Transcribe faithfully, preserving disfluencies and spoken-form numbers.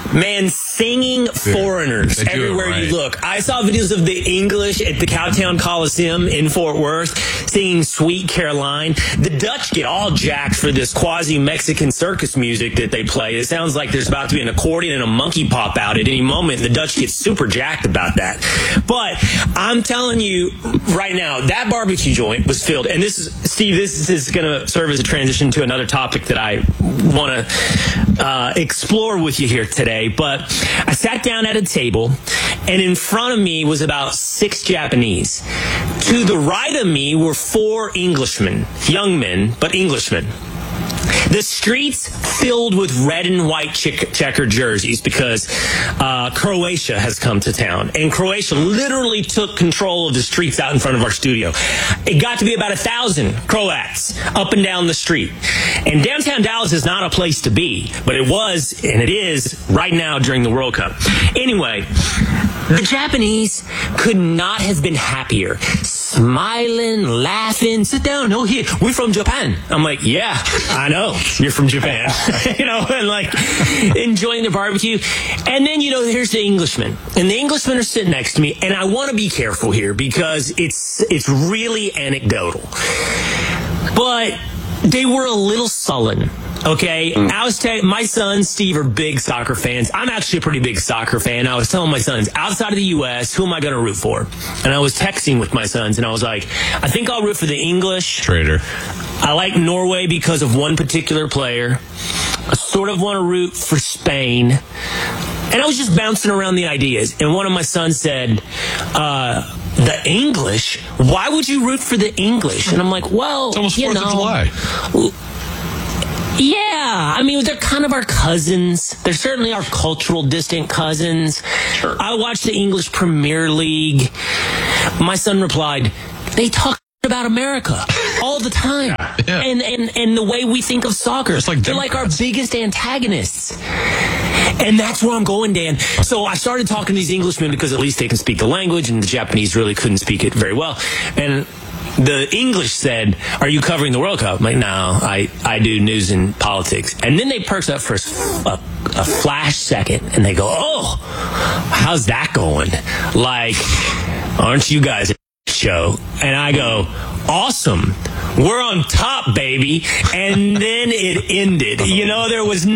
Man, singing foreigners They do it everywhere right. you look. I saw videos of the English at the Cowtown Coliseum in Fort Worth singing Sweet Caroline. The Dutch get all jacked for this quasi-Mexican circus music that they play. It sounds like there's about to be an accordion and a monkey pop out at any moment. The Dutch get super jacked about that. But I'm telling you right now, that barbecue joint was filled. And this is, Steve, this is going to serve as a transition to another topic that I want to uh, explore with you here today. But I sat down at a table, and in front of me was about six Japanese. To the right of me were four Englishmen, young men, but Englishmen. The streets filled with red and white check- checkered jerseys because uh, Croatia has come to town. And Croatia literally took control of the streets out in front of our studio. It got to be about a thousand Croats up and down the street. And downtown Dallas is not a place to be, but it was, and it is, right now during the World Cup. Anyway, the Japanese could not have been happier. Smiling, laughing, sit down, no, here, we're from Japan. I'm like, yeah, I know, you're from Japan. you know, and like, enjoying the barbecue. And then, you know, here's the Englishmen. And the Englishmen are sitting next to me, and I want to be careful here because it's it's really anecdotal. But they were a little sullen. Okay, mm. I was telling my son Steve are big soccer fans. I'm actually a pretty big soccer fan. I was telling my sons, outside of the U S, who am I going to root for? And I was texting with my sons, and I was like, I think I'll root for the English. Traitor. I like Norway because of one particular player. I sort of want to root for Spain. And I was just bouncing around the ideas. And one of my sons said, uh, the English? Why would you root for the English? And I'm like, well, it's almost you Fourth know. of July. Yeah, I mean, they're kind of our cousins. They're certainly our cultural distant cousins. Sure. I watch the English Premier League. My son replied, they talk about America all the time. Yeah, yeah. And, and and the way we think of soccer. It's like they're like our biggest antagonists. And that's where I'm going, Dan. So I started talking to these Englishmen because at least they can speak the language, and the Japanese really couldn't speak it very well. And the English said, are you covering the World Cup? I'm like, no, I, I do news and politics. And then they perked up for a, a flash second, and they go, oh, how's that going? Like, aren't you guys a show? And I go, awesome. We're on top, baby. And then it ended. You know, there was